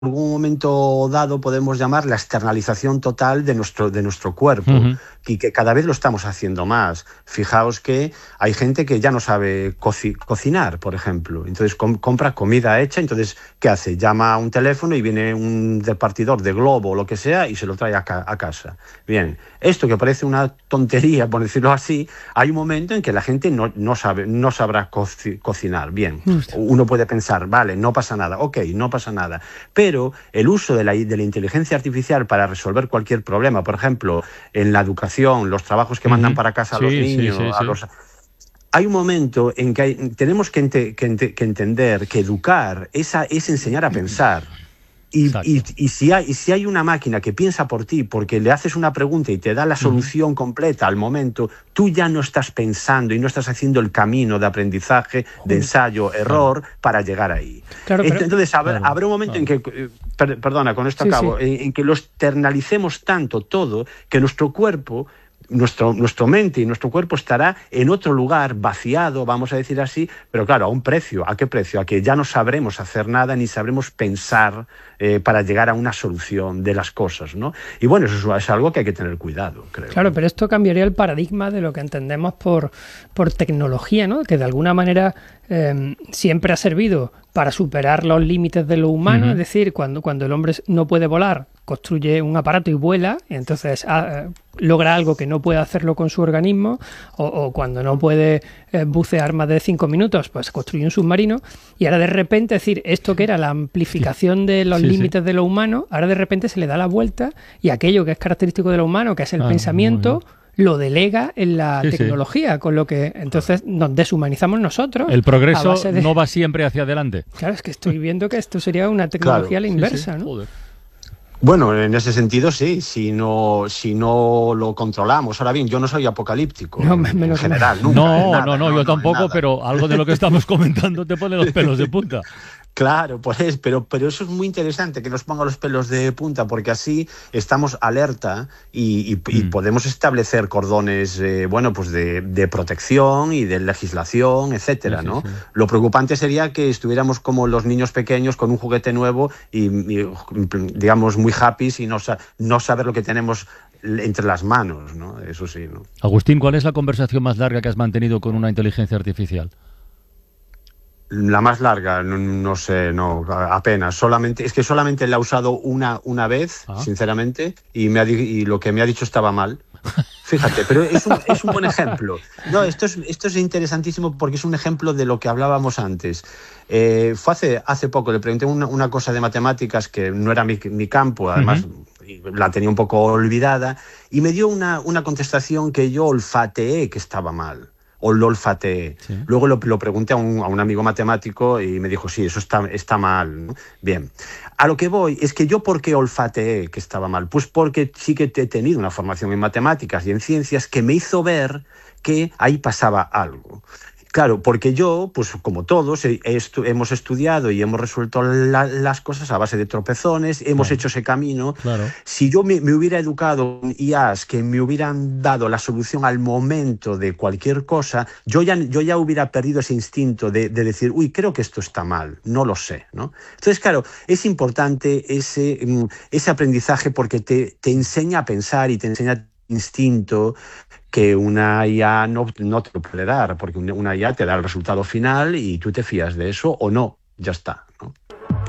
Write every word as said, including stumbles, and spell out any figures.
algún momento dado podemos llamar la externalización total de nuestro, de nuestro cuerpo, uh-huh. y que cada vez lo estamos haciendo más. Fijaos que hay gente que ya no sabe coci- cocinar, por ejemplo. Entonces com- compra comida hecha, entonces, ¿qué hace? Llama a un teléfono y viene un repartidor de Globo o lo que sea y se lo trae a, ca- a casa. Bien, esto que parece una tontería, por decirlo así, hay un momento en que la gente no, no, sabe, no sabrá co- cocinar. Bien, Justo. Uno puede pensar, vale, no pasa nada, ok, no pasa nada. Pero Pero el uso de la, de la inteligencia artificial para resolver cualquier problema, por ejemplo, en la educación, los trabajos que mandan uh-huh. para casa sí, a los niños, sí, sí, a sí. los... Hay un momento en que hay, tenemos que, ente, que, ente, que entender que educar es, a, es enseñar a pensar. Y, y, y, si hay, y si hay una máquina que piensa por ti, porque le haces una pregunta y te da la solución uh-huh. completa al momento, tú ya no estás pensando y no estás haciendo el camino de aprendizaje, de ensayo, error, claro. para llegar ahí. Claro, pero, Entonces, habrá, claro, habrá un momento claro. en que, per, perdona, con esto sí, acabo, sí. En, en que lo externalicemos tanto todo que nuestro cuerpo... Nuestro, nuestro mente y nuestro cuerpo estará en otro lugar, vaciado, vamos a decir así, pero claro, a un precio. ¿A qué precio? A que ya no sabremos hacer nada ni sabremos pensar eh, para llegar a una solución de las cosas, ¿no? Y bueno, eso es algo que hay que tener cuidado, creo. Claro, pero esto cambiaría el paradigma de lo que entendemos por, por tecnología, ¿no? Que de alguna manera eh, siempre ha servido para superar los límites de lo humano, uh-huh. es decir, cuando, cuando el hombre no puede volar, construye un aparato y vuela, y entonces ah, logra algo que no puede hacerlo con su organismo, o, o cuando no puede eh, bucear más de cinco minutos, pues construye un submarino, y ahora de repente, es decir, esto que era la amplificación de los sí, límites sí. de lo humano, ahora de repente se le da la vuelta, y aquello que es característico de lo humano, que es el ah, pensamiento, lo delega en la sí, tecnología, sí. con lo que entonces nos deshumanizamos nosotros. El progreso de... no va siempre hacia adelante. Claro, es que estoy viendo que esto sería una tecnología claro. a la inversa, sí, sí. ¿no? Joder. Bueno, en ese sentido sí, si no, si no lo controlamos. Ahora bien, yo no soy apocalíptico no, en, en general, nunca. No, nada, no, no, no, yo no, tampoco, nada. Pero algo de lo que estamos comentando te pone los pelos de punta. Claro, pues, pero, pero eso es muy interesante que nos ponga los pelos de punta, porque así estamos alerta y, y, mm. y podemos establecer cordones eh, bueno, pues de, de protección y de legislación, etcétera, sí, sí, ¿no? Sí. Lo preocupante sería que estuviéramos como los niños pequeños con un juguete nuevo y, y digamos, muy happy y no, no saber lo que tenemos entre las manos, ¿no? Eso sí, ¿no? Agustín, ¿cuál es la conversación más larga que has mantenido con una inteligencia artificial? La más larga, no, no sé, no, apenas. Solamente, es que solamente la he usado una, una vez, ah. sinceramente, y, me ha, y lo que me ha dicho estaba mal. Fíjate, pero es un, es un buen ejemplo. No, esto es, esto es interesantísimo porque es un ejemplo de lo que hablábamos antes. Eh, fue hace, hace poco, le pregunté una, una cosa de matemáticas que no era mi, mi campo, además uh-huh. la tenía un poco olvidada, y me dio una, una contestación que yo olfateé que estaba mal. O lo olfateé. Sí. Luego lo, lo pregunté a un, a un amigo matemático y me dijo, sí, eso está, está mal, ¿no? Bien. A lo que voy es que yo, ¿por qué olfateé que estaba mal? Pues porque sí que he tenido una formación en matemáticas y en ciencias que me hizo ver que ahí pasaba algo. Claro, porque yo, pues como todos, he, he estu- hemos estudiado y hemos resuelto la, las cosas a base de tropezones, hemos claro. hecho ese camino. Claro. Si yo me, me hubiera educado en I As que me hubieran dado la solución al momento de cualquier cosa, yo ya, yo ya hubiera perdido ese instinto de, de decir, uy, creo que esto está mal, no lo sé, ¿no? Entonces, claro, es importante ese, ese aprendizaje porque te, te enseña a pensar y te enseña instinto que una I A no, no te lo puede dar, porque una I A te da el resultado final y tú te fías de eso o no, ya está, ¿no?